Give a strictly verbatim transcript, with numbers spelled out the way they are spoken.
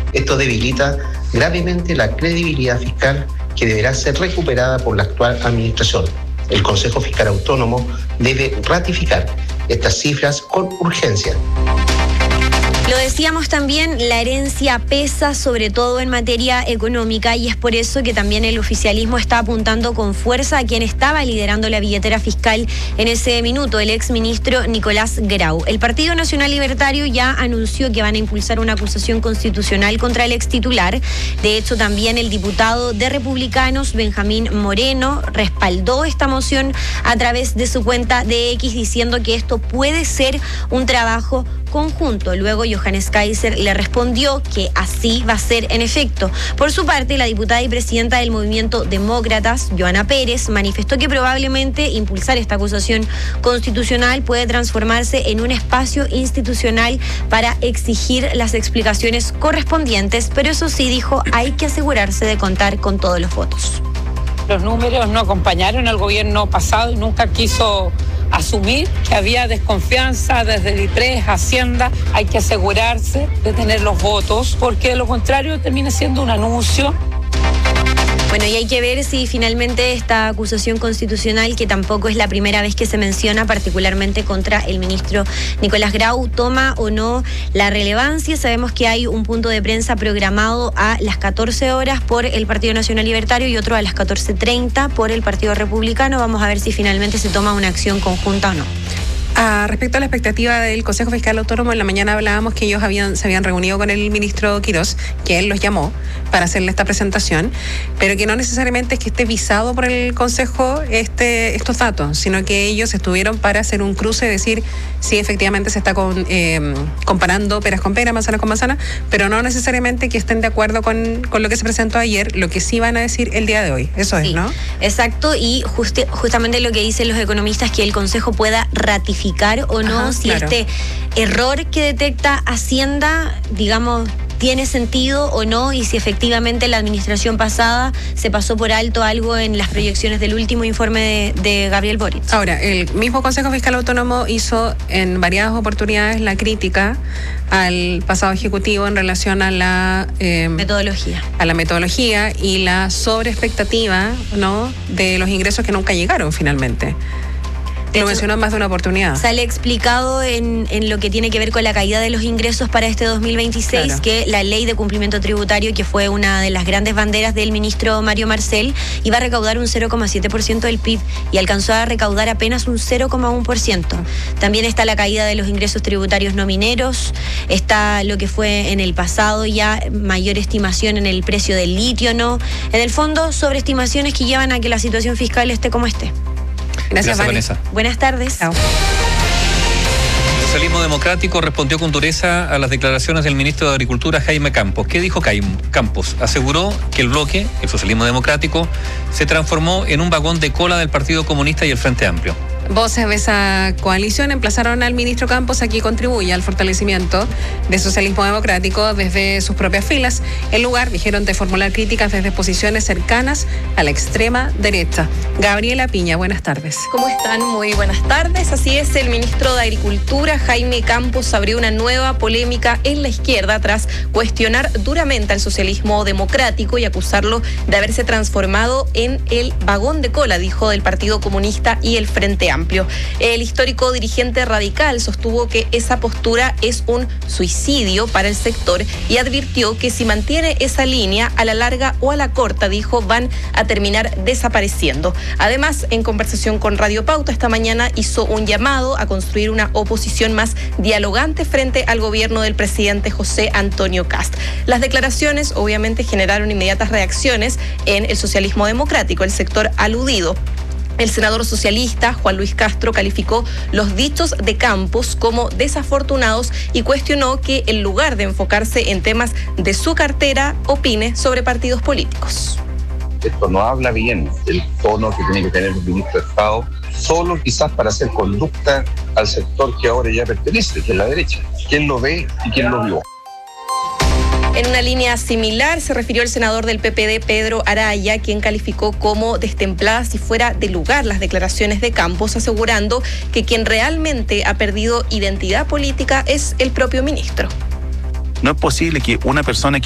Esto debilita gravemente la credibilidad fiscal que deberá ser recuperada por la actual administración. El Consejo Fiscal Autónomo debe ratificar estas cifras con urgencia. Lo decíamos también, la herencia pesa sobre todo en materia económica y es por eso que también el oficialismo está apuntando con fuerza a quien estaba liderando la billetera fiscal en ese minuto, el exministro Nicolás Grau. El Partido Nacional Libertario ya anunció que van a impulsar una acusación constitucional contra el extitular. De hecho, también el diputado de Republicanos, Benjamín Moreno, respaldó esta moción a través de su cuenta de X diciendo que esto puede ser un trabajo conjunto. Luego Johannes Kaiser le respondió que así va a ser en efecto. Por su parte, la diputada y presidenta del Movimiento Demócratas, Joana Pérez, manifestó que probablemente impulsar esta acusación constitucional puede transformarse en un espacio institucional para exigir las explicaciones correspondientes, pero eso sí, dijo, hay que asegurarse de contar con todos los votos. Los números no acompañaron al gobierno pasado y nunca quiso asumir que había desconfianza desde el I P R E S, Hacienda. Hay que asegurarse de tener los votos, porque de lo contrario termina siendo un anuncio. Bueno, y hay que ver si finalmente esta acusación constitucional, que tampoco es la primera vez que se menciona, particularmente contra el ministro Nicolás Grau, toma o no la relevancia. Sabemos que hay un punto de prensa programado a las catorce horas por el Partido Nacional Libertario y otro a las catorce treinta por el Partido Republicano. Vamos a ver si finalmente se toma una acción conjunta o no. Ah, respecto a la expectativa del Consejo Fiscal Autónomo, en la mañana hablábamos que ellos habían, se habían reunido con el ministro Quirós, que él los llamó para hacerle esta presentación, pero que no necesariamente es que esté visado por el Consejo este, estos datos, sino que ellos estuvieron para hacer un cruce y decir si efectivamente se está con, eh, comparando peras con peras, manzanas con manzanas, pero no necesariamente que estén de acuerdo con, con lo que se presentó ayer, lo que sí van a decir el día de hoy. Eso sí, es, ¿no? Exacto, y justi- justamente lo que dicen los economistas, que el Consejo pueda ratificar o no, Ajá, si claro. este error que detecta Hacienda, digamos, tiene sentido o no, y si efectivamente la administración pasada se pasó por alto algo en las proyecciones del último informe de, de Gabriel Boric. Ahora, el mismo Consejo Fiscal Autónomo hizo en varias oportunidades la crítica al pasado ejecutivo en relación a la eh, metodología. A la metodología y la sobreexpectativa, ¿no?, de los ingresos que nunca llegaron finalmente. Lo mencionó en más de una oportunidad. Sale explicado en, en lo que tiene que ver con la caída de los ingresos para este dos mil veintiséis, claro, que la ley de cumplimiento tributario, que fue una de las grandes banderas del ministro Mario Marcel, iba a recaudar un cero coma siete por ciento del P I B y alcanzó a recaudar apenas un cero coma uno por ciento. También está la caída de los ingresos tributarios no mineros, está lo que fue en el pasado ya mayor estimación en el precio del litio, ¿no? En el fondo, sobreestimaciones que llevan a que la situación fiscal esté como esté. Gracias, Gracias Vanessa. Buenas tardes. Chao. El socialismo democrático respondió con dureza a las declaraciones del ministro de Agricultura, Jaime Campos. ¿Qué dijo Campos? Aseguró que el bloque, el socialismo democrático, se transformó en un vagón de cola del Partido Comunista y el Frente Amplio. Voces de esa coalición emplazaron al ministro Campos a que contribuya al fortalecimiento del socialismo democrático desde sus propias filas, en lugar, dijeron, de formular críticas desde posiciones cercanas a la extrema derecha. Gabriela Piña, buenas tardes. ¿Cómo están? Muy buenas tardes. Así es, el ministro de Agricultura, Jaime Campos, abrió una nueva polémica en la izquierda tras cuestionar duramente al socialismo democrático y acusarlo de haberse transformado en el vagón de cola, dijo, del Partido Comunista y el Frente Amplio. El histórico dirigente radical sostuvo que esa postura es un suicidio para el sector y advirtió que si mantiene esa línea, a la larga o a la corta, dijo, van a terminar desapareciendo. Además, en conversación con Radio Pauta esta mañana, hizo un llamado a construir una oposición más dialogante frente al gobierno del presidente José Antonio Kast. Las declaraciones obviamente generaron inmediatas reacciones en el socialismo democrático, el sector aludido. El senador socialista Juan Luis Castro calificó los dichos de Campos como desafortunados y cuestionó que, en lugar de enfocarse en temas de su cartera, opine sobre partidos políticos. Esto no habla bien del tono que tiene que tener un ministro de Estado, solo quizás para hacer conducta al sector que ahora ya pertenece, que es la derecha. ¿Quién lo ve y quién lo vio? En una línea similar se refirió el senador del P P D, Pedro Araya, quien calificó como destempladas y fuera de lugar las declaraciones de Campos, asegurando que quien realmente ha perdido identidad política es el propio ministro. No es posible que una persona que